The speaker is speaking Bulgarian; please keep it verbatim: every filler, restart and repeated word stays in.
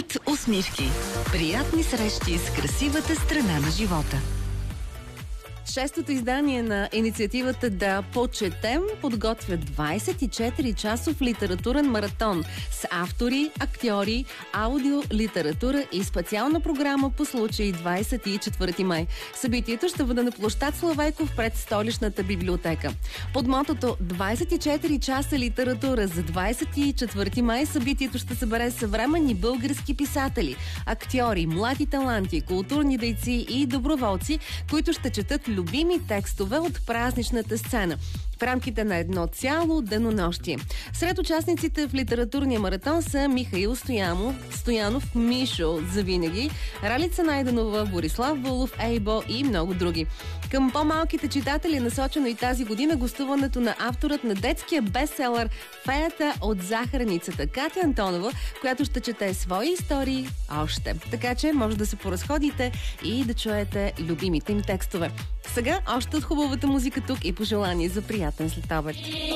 От усмивки. Приятни срещи с красивата страна на живота. Шестото издание на инициативата Да почетем подготвя двайсет и четири часов литературен маратон с автори, актьори, аудио, литература и специална програма по случай двайсет и четвърти май. Събитието ще бъде на площад Славейков пред столичната библиотека. Под мотото двайсет и четири часа литература за двайсет и четвърти май събитието ще събере съвременни български писатели, актьори, млади таланти, културни дейци и доброволци, които ще четат любими текстове от празничната сцена в рамките на едно цяло денонощие. Сред участниците в литературния маратон са Михаил Стоянов, Стоянов Мишо завинаги, Ралица Найденова, Борислав Вълов, Ейбо и много други. Към по-малките читатели е насочено и тази година гостуването на авторът на детския бестселър "Феята от захарницата" Катя Антонова, която ще чете свои истории още. Така че може да се поразходите и да чуете любимите им текстове. Сега още от хубавата музика тук и пожелание за приятен следобед.